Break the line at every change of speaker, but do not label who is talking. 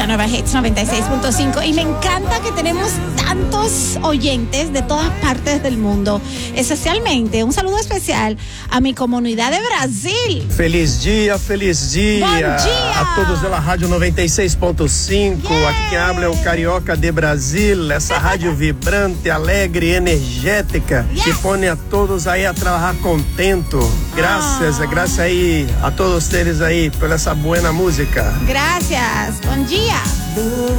la nueva Hits 96.5 y me encanta que tenemos tantos oyentes de todas partes del mundo, especialmente un saludo especial a mi comunidad de Brasil.
Feliz dia,
Bom dia.
a todos da Rádio 96.5. Aqui quem habla é o Carioca de Brasil, essa rádio vibrante, alegre, energética, que põe a todos aí a trabalhar contento. Graças aí a todos eles aí por essa boa música.
Gracias, bom dia.